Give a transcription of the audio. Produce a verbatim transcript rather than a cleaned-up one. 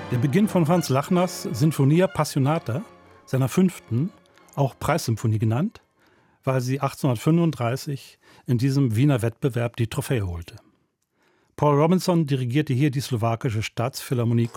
Der Beginn von Franz Lachners Sinfonia Appassionata, seiner fünften, auch Preissymphonie genannt, weil sie achtzehnhundertfünfunddreißig in diesem Wiener Wettbewerb die Trophäe holte. Paul Robinson dirigierte hier die slowakische Staatsphilharmonie